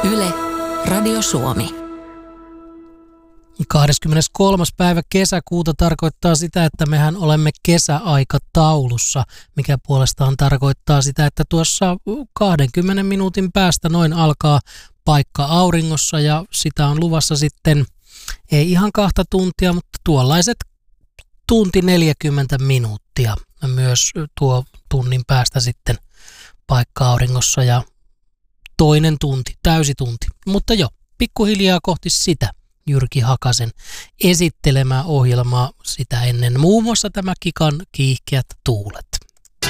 Yle, Radio Suomi. 23. päivä kesäkuuta tarkoittaa sitä, että mehän olemme kesäaikataulussa, mikä puolestaan tarkoittaa sitä, että tuossa 20 minuutin päästä noin alkaa paikka auringossa ja sitä on luvassa sitten ei ihan 2 tuntia, mutta tuollaiset tunti 40 minuuttia. Myös tuo tunnin päästä sitten paikka auringossa ja toinen tunti, täysi tunti. Mutta jo, pikkuhiljaa kohti sitä Jyrki Hakasen esittelemää ohjelmaa sitä ennen muun muassa tämä Kikan kiihkeät tuulet.